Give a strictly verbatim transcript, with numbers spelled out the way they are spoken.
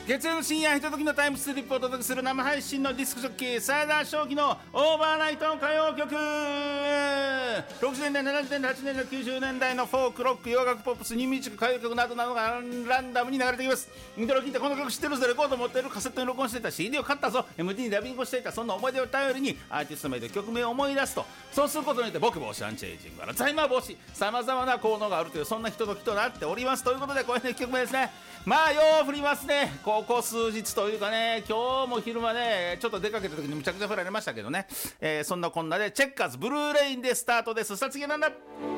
月曜の深夜ひとときのタイムスリップをお届けする生配信のディスクジョッキーサイダー正気のオーバーナイト歌謡曲。ろくじゅうねんだい、ななじゅうねんだい、はちじゅうねんだい、きゅうじゅうねんだいのフォーク、ロック、洋楽、ポップス、ニューミュージック、歌謡曲などなどがランダムに流れてきます。イントロ聞いてこの曲知ってるぞ、レコード持ってる、カセットに録音していた、 シーディー を買ったぞ、 エムディー にダビングをしていた、そんな思い出を頼りにアーティスト名で曲名を思い出すと、そうすることによって僕防止、アンチエイジング、アルツハイマー防止、さまざまな効能があるという、そんなひとときとなっております。ということでこれのいっきょくめですね。まあよう降りますね、ここ数日というかね、今日も昼間ねちょっと出かけた時にむちゃくちゃ降られましたけどね、えー、そんなこんなでチェッカーズブルーレインでスタートです。さあ次なんだ。